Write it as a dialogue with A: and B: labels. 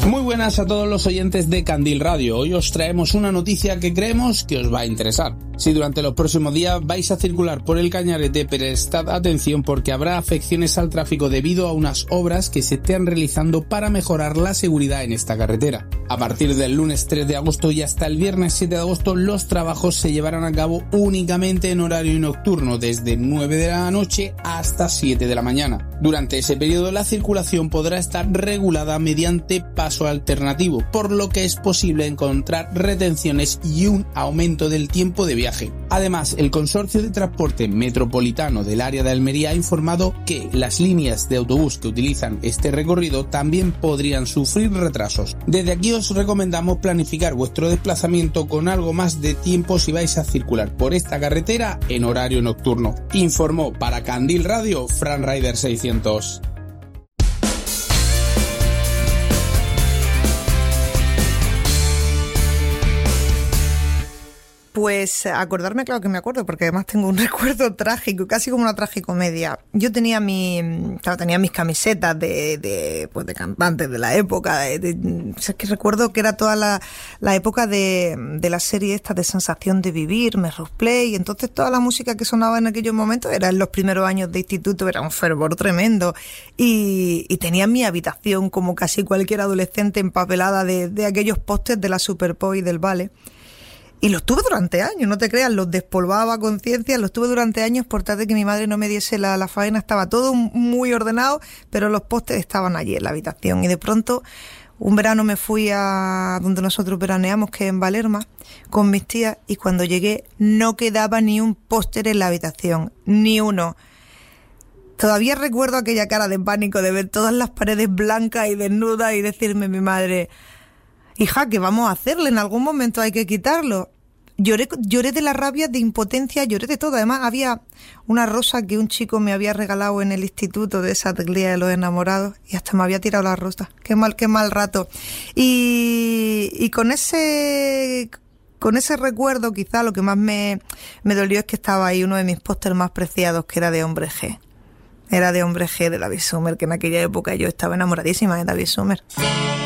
A: Muy buenas a todos los oyentes de Candil Radio. Hoy os traemos una noticia que creemos que os va a interesar. Si durante los próximos días vais a circular por el Cañarete, prestad atención porque habrá afecciones al tráfico debido a unas obras que se están realizando para mejorar la seguridad en esta carretera. A partir del lunes 3 de agosto y hasta el viernes 7 de agosto, los trabajos se llevarán a cabo únicamente en horario nocturno, desde 9 de la noche hasta 7 de la mañana. Durante ese periodo, la circulación podrá estar regulada mediante paso alternativo, por lo que es posible encontrar retenciones y un aumento del tiempo de viaje. Además, el Consorcio de Transporte Metropolitano del área de Almería ha informado que las líneas de autobús que utilizan este recorrido también podrían sufrir retrasos. Desde aquí os recomendamos planificar vuestro desplazamiento con algo más de tiempo si vais a circular por esta carretera en horario nocturno. Informó para Candil Radio Fran Rider 600.
B: Pues acordarme, claro que me acuerdo, porque además tengo un recuerdo trágico, casi como una tragicomedia. Yo tenía tenía mis camisetas de cantantes de la época. Es que recuerdo que era toda la época de la serie esta de Sensación de Vivir, Melrose Place, y entonces toda la música que sonaba en aquellos momentos era en los primeros años de instituto, era un fervor tremendo. Y tenía en mi habitación, como casi cualquier adolescente, empapelada de aquellos pósters de la Super Pop y del Vale. Y los tuve durante años, no te creas, los despolvaba a conciencia, los tuve durante años por tal de que mi madre no me diese la faena. Estaba todo muy ordenado, pero los pósters estaban allí en la habitación. Y de pronto, un verano me fui a donde nosotros veraneamos, que es en Valerma, con mis tías, y cuando llegué no quedaba ni un póster en la habitación, ni uno. Todavía recuerdo aquella cara de pánico de ver todas las paredes blancas y desnudas y decirme mi madre: hija, ¿qué vamos a hacerle? En algún momento hay que quitarlo. Lloré de la rabia, de impotencia, lloré de todo. Además, había una rosa que un chico me había regalado en el instituto, de esa del Día de los Enamorados, y hasta me había tirado la rosa. Qué mal rato. Y con ese recuerdo, quizá lo que más me dolió es que estaba ahí uno de mis pósters más preciados, que era de Hombre G. Era de Hombre G, de David Sommer, que en aquella época yo estaba enamoradísima de David Sommer.